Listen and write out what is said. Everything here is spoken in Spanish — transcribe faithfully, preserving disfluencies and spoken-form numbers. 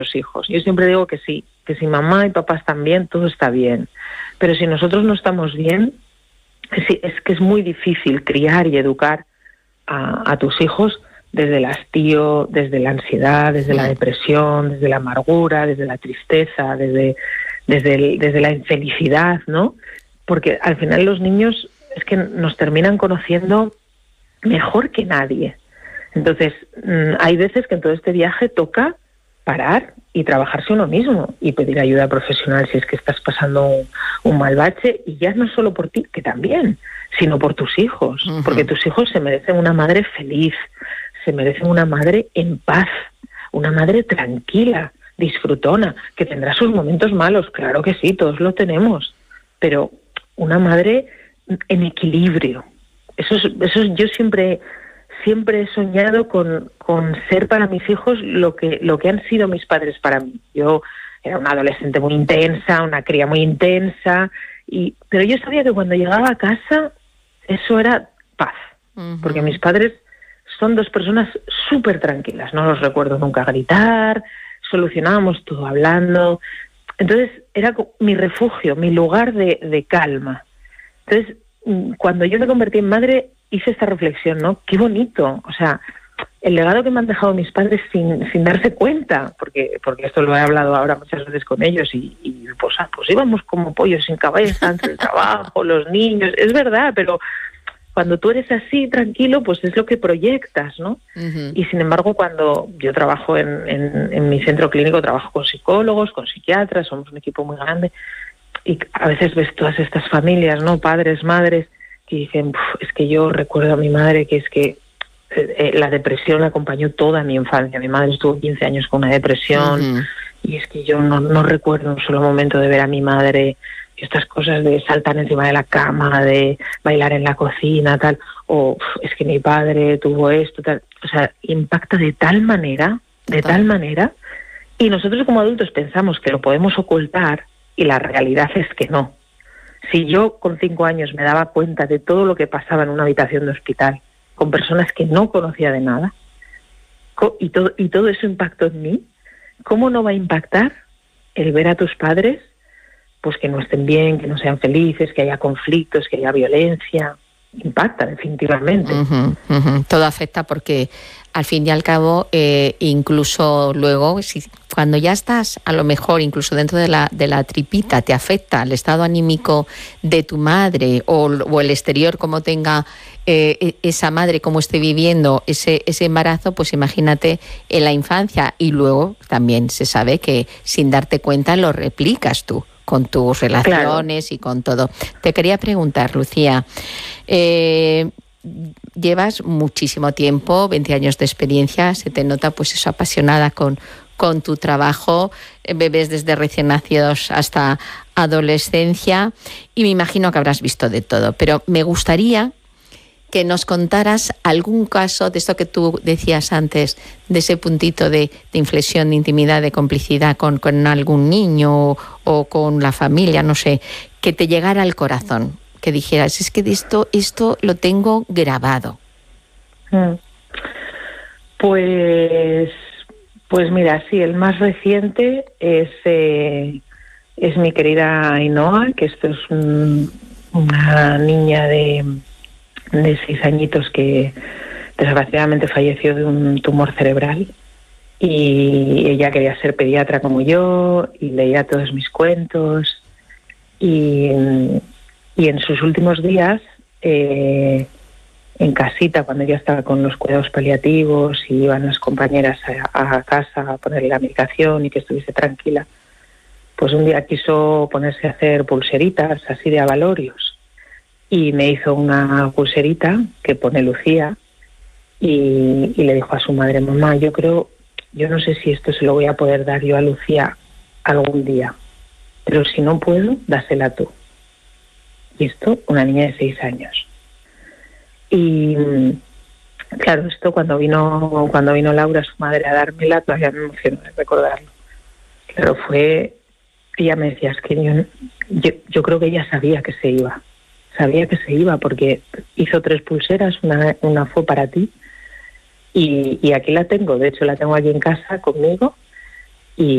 los hijos. Yo siempre digo que sí, que si mamá y papá están bien, todo está bien. Pero si nosotros no estamos bien, es que es muy difícil criar y educar a, a tus hijos desde el hastío, desde la ansiedad, desde la depresión, desde la amargura, desde la tristeza, desde, desde, el, desde la infelicidad, ¿no? Porque al final los niños es que nos terminan conociendo mejor que nadie. Entonces, hay veces que en todo este viaje toca parar y trabajarse uno mismo y pedir ayuda profesional si es que estás pasando un, un mal bache, y ya no solo por ti, que también, sino por tus hijos, uh-huh. porque tus hijos se merecen una madre feliz, se merecen una madre en paz, una madre tranquila, disfrutona, que tendrá sus momentos malos, claro que sí, todos lo tenemos, pero una madre en equilibrio. Eso es, eso es, yo siempre siempre he soñado con, con ser para mis hijos lo que lo que han sido mis padres para mí. Yo era una adolescente muy intensa, una cría muy intensa, y pero yo sabía que cuando llegaba a casa eso era paz, uh-huh. porque mis padres son dos personas súper tranquilas, no los recuerdo nunca gritar, solucionábamos todo hablando. Entonces era mi refugio, mi lugar de, de calma. Entonces, cuando yo me convertí en madre, hice esta reflexión, ¿no? Qué bonito, o sea, el legado que me han dejado mis padres sin, sin darse cuenta, porque porque esto lo he hablado ahora muchas veces con ellos, y, y pues, ah, pues íbamos como pollos sin cabeza entre el trabajo, los niños, es verdad, pero cuando tú eres así, tranquilo, pues es lo que proyectas, ¿no? Uh-huh. Y sin embargo, cuando yo trabajo en, en, en mi centro clínico, trabajo con psicólogos, con psiquiatras, somos un equipo muy grande, y a veces ves todas estas familias, ¿no? Padres, madres, que dicen, es que yo recuerdo a mi madre que es que eh, la depresión la acompañó toda mi infancia. Mi madre estuvo quince años con una depresión, uh-huh. y es que yo no, no recuerdo un solo momento de ver a mi madre, estas cosas de saltar encima de la cama, de bailar en la cocina, tal, o es que mi padre tuvo esto, tal. O sea, impacta de tal manera, de tal manera, y nosotros como adultos pensamos que lo podemos ocultar, y la realidad es que no. Si yo con cinco años me daba cuenta de todo lo que pasaba en una habitación de hospital con personas que no conocía de nada, y todo, y todo eso impactó en mí, ¿cómo no va a impactar el ver a tus padres pues que no estén bien, que no sean felices, que haya conflictos, que haya violencia? Impacta definitivamente. Uh-huh, uh-huh. Todo afecta porque al fin y al cabo, eh, incluso luego, si, cuando ya estás a lo mejor incluso dentro de la, de la tripita, te afecta el estado anímico de tu madre o, o el exterior, como tenga eh, esa madre, cómo esté viviendo ese, ese embarazo, pues imagínate en la infancia. Y luego también se sabe que sin darte cuenta lo replicas tú con tus relaciones, claro, y con todo. Te quería preguntar, Lucía, eh, llevas muchísimo tiempo, veinte años de experiencia, se te nota pues eso, apasionada con, con tu trabajo, bebés desde recién nacidos hasta adolescencia, y me imagino que habrás visto de todo, pero me gustaría que nos contaras algún caso de esto que tú decías antes, de ese puntito de, de inflexión, de intimidad, de complicidad con, con algún niño o, o con la familia, no sé, que te llegara al corazón, que dijeras, es que de esto, esto lo tengo grabado. Pues, pues mira, sí, el más reciente es, eh, es mi querida Ainhoa, que esto es un, una niña de... de seis añitos que desgraciadamente falleció de un tumor cerebral, y ella quería ser pediatra como yo y leía todos mis cuentos, y, y en sus últimos días eh, en casita, cuando ella estaba con los cuidados paliativos y iban las compañeras a, a casa a ponerle la medicación y que estuviese tranquila, pues un día quiso ponerse a hacer pulseritas así de abalorios. Y me hizo una pulserita que pone Lucía, y, y le dijo a su madre, mamá, yo creo, yo no sé si esto se lo voy a poder dar yo a Lucía algún día, pero si no puedo, dásela tú. Y esto, una niña de seis años. Y claro, esto cuando vino cuando vino Laura, su madre, a dármela, todavía me emociono de recordarlo. Claro, fue, ella me decía, es que yo, yo, yo creo que ella sabía que se iba. Sabía que se iba porque hizo tres pulseras, una, una fue para ti, y, y aquí la tengo, de hecho la tengo aquí en casa conmigo,